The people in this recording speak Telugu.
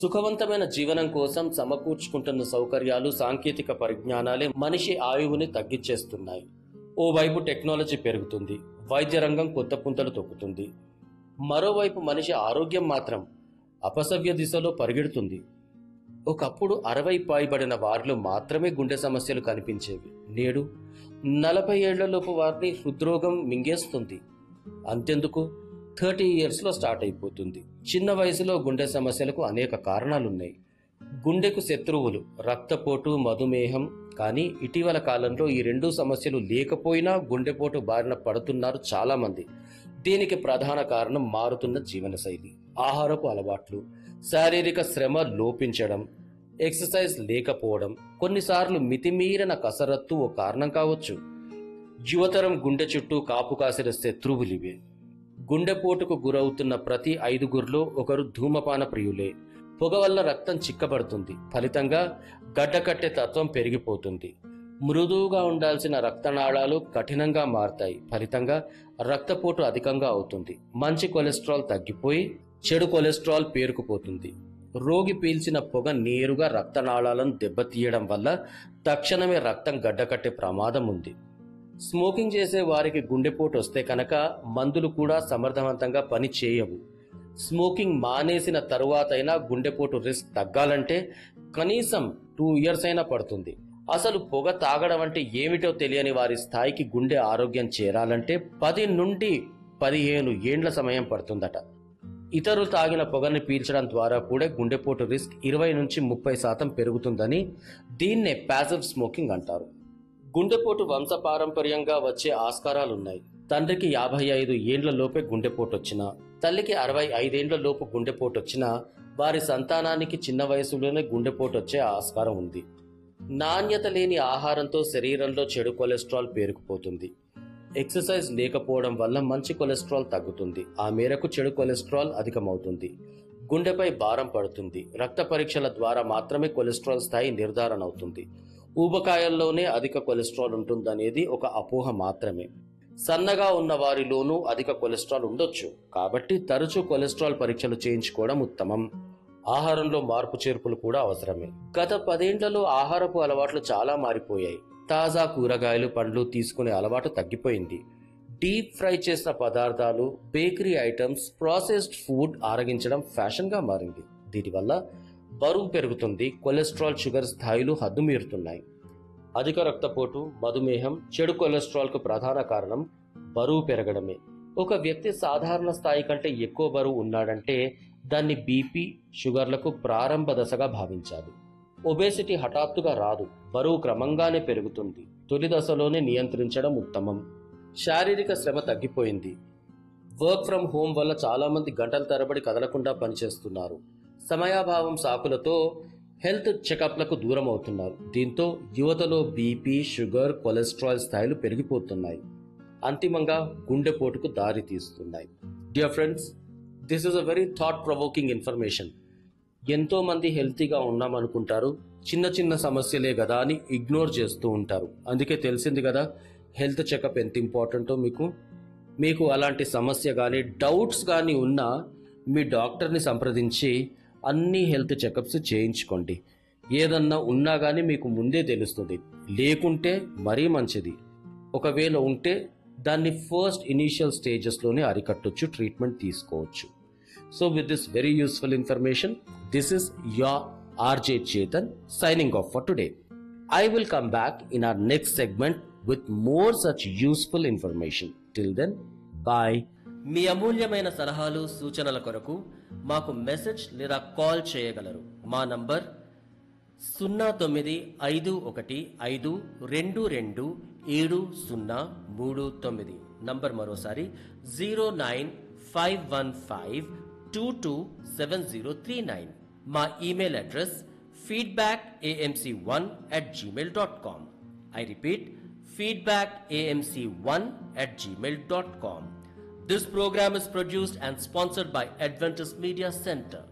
సుఖవంతమైన జీవనం కోసం సమకూర్చుకుంటున్న సౌకర్యాలు, సాంకేతిక పరిజ్ఞానాలే మనిషి ఆయువుని తగ్గించేస్తున్నాయి. ఓవైపు టెక్నాలజీ పెరుగుతుంది, వైద్య రంగం కొత్త పుంతలు తొక్కుతుంది. మరోవైపు మనిషి ఆరోగ్యం మాత్రం అపసవ్య దిశలో పరిగెడుతుంది. ఒకప్పుడు 60 పైబడిన వారిలో మాత్రమే గుండె సమస్యలు కనిపించేవి. నేడు 40 ఏళ్లలోపు వారిని హృద్రోగం మింగేస్తుంది. అంతెందుకు 30 ఇయర్స్లో స్టార్ట్ అయిపోతుంది. చిన్న వయసులో గుండె సమస్యలకు అనేక కారణాలున్నాయి. గుండెకు శత్రువులు రక్తపోటు, మధుమేహం. కానీ ఇటీవల కాలంలో ఈ రెండు సమస్యలు లేకపోయినా గుండెపోటు బారిన పడుతున్నారు చాలామంది. దీనికి ప్రధాన కారణం మారుతున్న జీవనశైలి, ఆహారపు అలవాట్లు, శారీరక శ్రమ లోపించడం, ఎక్సర్సైజ్ లేకపోవడం, కొన్నిసార్లు మితిమీరిన కసరత్తు ఓ కారణం కావచ్చు. యువతరం గుండె చుట్టూ కాపు కాసిన శత్రువులివే. గుండెపోటుకు గురవుతున్న ప్రతి 5గురిలో ఒకరు ధూమపాన ప్రియులే. పొగ వల్ల రక్తం చిక్కబడుతుంది, ఫలితంగా గడ్డకట్టే తత్వం పెరిగిపోతుంది. మృదువుగా ఉండాల్సిన రక్తనాళాలు కఠినంగా మారతాయి, ఫలితంగా రక్తపోటు అధికంగా అవుతుంది. మంచి కొలెస్ట్రాల్ తగ్గిపోయి చెడు కొలెస్ట్రాల్ పేరుకుపోతుంది. రోగి పీల్చిన పొగ నేరుగా రక్తనాళాలను దెబ్బతీయడం వల్ల తక్షణమే రక్తం గడ్డకట్టే ప్రమాదం ఉంది. స్మోకింగ్ చేసే వారికి గుండెపోటు వస్తే కనుక మందులు కూడా సమర్థవంతంగా పని చేయవు. స్మోకింగ్ మానేసిన తరువాతైనా గుండెపోటు రిస్క్ తగ్గాలంటే కనీసం 2 ఇయర్స్ అయినా పడుతుంది. అసలు పొగ తాగడం అంటే ఏమిటో తెలియని వారి స్థాయికి గుండె ఆరోగ్యం చేరాలంటే 10 నుండి 15 ఏండ్ల సమయం పడుతుందట. ఇతరులు తాగిన పొగని పీల్చడం ద్వారా కూడా గుండెపోటు రిస్క్ 20 నుంచి 30% పెరుగుతుందని దీన్నే ప్యాసివ్ స్మోకింగ్ అంటారు. గుండెపోటు వంశపారంపర్యంగా వచ్చే ఆస్కారాలున్నాయి. తండ్రికి 55 ఏండ్ల లోపే గుండెపోటు వచ్చినా, తల్లికి 65 ఏండ్ల లోపు గుండెపోటు వచ్చినా వారి సంతానానికి చిన్న వయసులోనే గుండెపోటు వచ్చే ఆస్కారం ఉంది. నాణ్యత లేని ఆహారంతో శరీరంలో చెడు కొలెస్ట్రాల్ పేరుకుపోతుంది. ఎక్సర్సైజ్ లేకపోవడం వల్ల మంచి కొలెస్ట్రాల్ తగ్గుతుంది, ఆ మేరకు చెడు కొలెస్ట్రాల్ అధికమవుతుంది. గుండెపై భారం పడుతుంది. రక్త పరీక్షల ద్వారా మాత్రమే కొలెస్ట్రాల్ స్థాయి నిర్ధారణ అవుతుంది. ఊబకాయంలోనే అధిక కొలెస్ట్రాల్ ఉంటుందనేది ఒక అపోహ మాత్రమే. సన్నగా ఉన్న వారిలోనూ అధిక కొలెస్ట్రాల్ ఉండొచ్చు, కాబట్టి తరచూ కొలెస్ట్రాల్ పరీక్షలు చేయించుకోవడం ఉత్తమం. ఆహారంలో మార్పు చేర్పులు కూడా అవసరమే. గత 10 ఏండ్లలో ఆహారపు అలవాట్లు చాలా మారిపోయాయి. తాజా కూరగాయలు, పండ్లు తీసుకునే అలవాటు తగ్గిపోయింది. డీప్ ఫ్రై చేసిన పదార్థాలు, బేకరీ ఐటమ్స్, ప్రాసెస్డ్ ఫుడ్ ఆరగించడం ఫ్యాషన్గా మారింది. దీనివల్ల బరువు పెరుగుతుంది, కొలెస్ట్రాల్, షుగర్ స్థాయిలు హద్దుమీరుతున్నాయి. అధిక రక్తపోటు, మధుమేహం, చెడు కొలెస్ట్రాల్కు ప్రధాన కారణం బరువు పెరగడమే. ఒక వ్యక్తి సాధారణ స్థాయి కంటే ఎక్కువ బరువు ఉన్నాడంటే దాన్ని బీపీ, షుగర్లకు ప్రారంభ దశగా భావించాలి. ఒబేసిటీ హఠాత్తుగా రాదు, బరువు క్రమంగానే పెరుగుతుంది. తొలి దశలోనే నియంత్రించడం ఉత్తమం. శారీరక శ్రమ తగ్గిపోయింది. వర్క్ ఫ్రం హోమ్ వల్ల చాలామంది గంటల తరబడి కదలకుండా పనిచేస్తున్నారు. సమయాభావం సాకులతో హెల్త్ చెకప్లకు దూరం అవుతున్నారు. దీంతో యువతలో బీపీ, షుగర్, కొలెస్ట్రాల్ స్థాయిలు పెరిగిపోతున్నాయి. అంతిమంగా గుండెపోటుకు దారి తీస్తున్నాయి. Dear friends, this is a very thought provoking information. ఎంతో మంది హెల్తీగా ఉన్నామనుకుంటారు, చిన్న చిన్న సమస్యలే కదా అని ఇగ్నోర్ చేస్తూ ఉంటారు. అందుకే తెలిసింది కదా హెల్త్ చెకప్ ఎంత ఇంపార్టెంటో. మీకు అలాంటి సమస్య కానీ డౌట్స్ కానీ ఉన్నా మీ డాక్టర్ని సంప్రదించి అన్ని హెల్త్ చెకప్స్ చేయించుకోండి. ఏదన్నా ఉన్నా కానీ మీకు ముందే తెలుస్తుంది. లేకుంటే మరీ మంచిది. ఒకవేళ ఉంటే దాన్ని ఫస్ట్ ఇనీషియల్ స్టేజెస్లోనే అరికట్టొచ్చు, ట్రీట్మెంట్ తీసుకోవచ్చు. So with this very useful information, this is your RJ Chetan signing off for today. I will come back in our next segment with more such useful information. Till then, bye. మీ అమూల్యమైన సలహాలు, సూచనల కొరకు మాకు మెసేజ్ లేదా కాల్ చేయగలరు. మా నంబర్ 0951522739. నంబర్ మరోసారి 09515227039. మా email address feedbackamc1@gmail.com. I repeat, feedbackamc1@gmail.com. This program is produced and sponsored by Adventist Media Center.